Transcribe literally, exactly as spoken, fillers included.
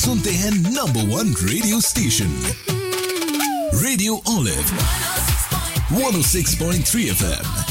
सुनते हैं number one radio station radio olive one ओ six point three F M.